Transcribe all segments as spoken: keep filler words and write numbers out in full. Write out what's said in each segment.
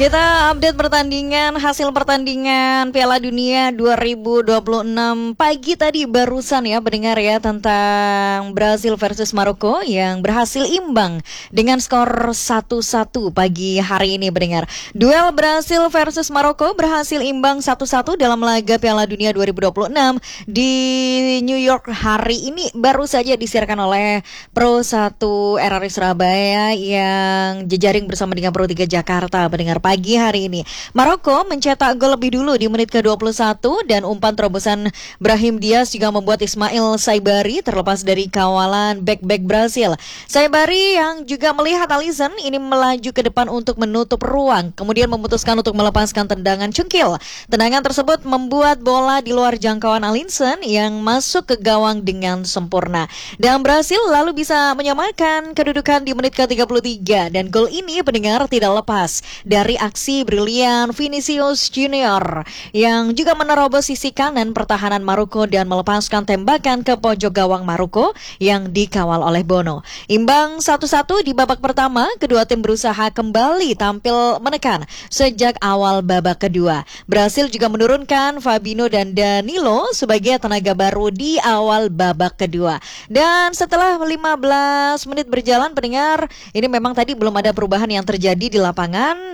Kita update pertandingan, hasil pertandingan Piala Dunia dua ribu dua puluh enam pagi tadi barusan ya mendengar ya tentang Brasil versus Maroko yang berhasil imbang dengan skor satu satu pagi hari ini mendengar. Duel Brasil versus Maroko berhasil imbang satu satu dalam laga Piala Dunia dua ribu dua puluh enam di New York hari ini baru saja disiarkan oleh Pro satu R R I Surabaya yang jejaring bersama dengan Pro tiga Jakarta mendengar pagi hari ini. Maroko mencetak gol lebih dulu di menit ke dua puluh satu dan umpan terobosan Brahim Diaz juga membuat Ismail Saibari terlepas dari kawalan bek-bek Brasil. Saibari yang juga melihat Alisson ini melaju ke depan untuk menutup ruang, kemudian memutuskan untuk melepaskan tendangan cengkil. Tendangan tersebut membuat bola di luar jangkauan Alisson yang masuk ke gawang dengan sempurna. Dan Brasil lalu bisa menyamakan kedudukan di menit ke tiga puluh tiga dan gol ini pendengar tidak lepas dari aksi brilian Vinicius Junior yang juga menerobos sisi kanan pertahanan Maroko dan melepaskan tembakan ke pojok gawang Maroko yang dikawal oleh Bono. Imbang satu satu di babak pertama, kedua tim berusaha kembali tampil menekan sejak awal babak kedua. Brasil juga menurunkan Fabinho dan Danilo sebagai tenaga baru di awal babak kedua. Dan setelah lima belas menit berjalan pendengar, ini memang tadi belum ada perubahan yang terjadi di lapangan.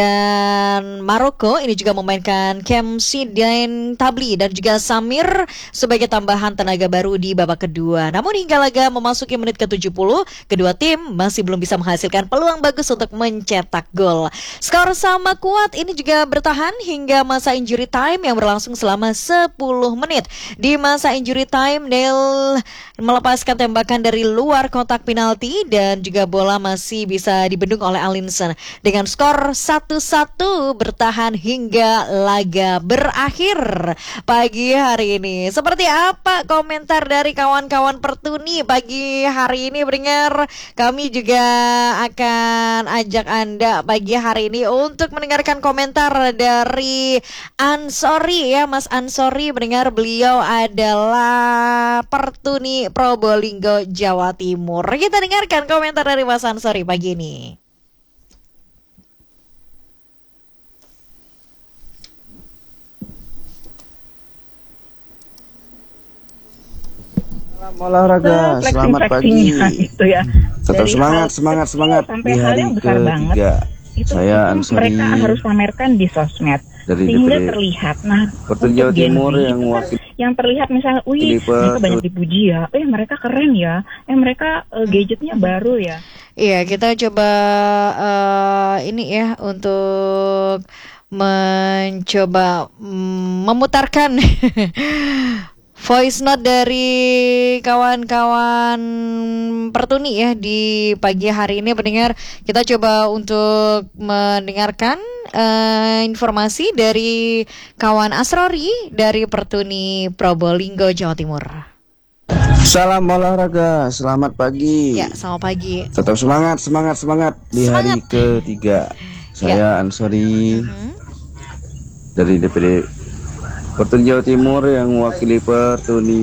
Dan Maroko ini juga memainkan Kemsi dan Tabli dan juga Samir sebagai tambahan tenaga baru di babak kedua. Namun hingga laga memasuki menit ke tujuh puluh, kedua tim masih belum bisa menghasilkan peluang bagus untuk mencetak gol. Skor sama kuat ini juga bertahan hingga masa injury time yang berlangsung selama sepuluh menit. Di masa injury time, Neil melepaskan tembakan dari luar kotak penalti dan juga bola masih bisa dibendung oleh Alisson. Dengan skor satu satu bertahan hingga laga berakhir pagi hari ini. Seperti apa komentar dari kawan-kawan Pertuni pagi hari ini pendengar? Kami juga akan ajak Anda pagi hari ini untuk mendengarkan komentar dari Ansori ya, Mas Ansori pendengar, beliau adalah Pertuni Probolinggo Jawa Timur. Kita dengarkan komentar dari Mas Ansori pagi ini. Olahraga, selamat pagi. Itu ya. Tetap semangat, semangat, semangat sampai di hari ketiga. Saya Ansori mereka harus pamerkan di sosmed dari sehingga D P D terlihat. Nah, Pertuni Jawa Timur yang mewakili yang terlihat misalnya, wih mereka banyak dipuji ya, eh mereka keren ya, eh mereka uh, gadgetnya baru ya. Iya, kita coba uh, ini ya untuk mencoba mm, memutarkan voice note dari kawan-kawan Pertuni ya di pagi hari ini pendengar. Kita coba untuk mendengarkan uh, informasi dari kawan Asrori dari Pertuni Probolinggo Jawa Timur. Salam olahraga, selamat pagi. Ya, selamat pagi. Tetap semangat, semangat, semangat di Semangat. hari ketiga. Saya Ya. Ansori Hmm. dari D P D Pertuni Jawa Timur yang mewakili Pertuni